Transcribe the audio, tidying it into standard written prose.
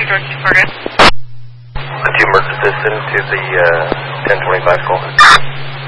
George Fargo. Could you emerge assistant to the 1025 call?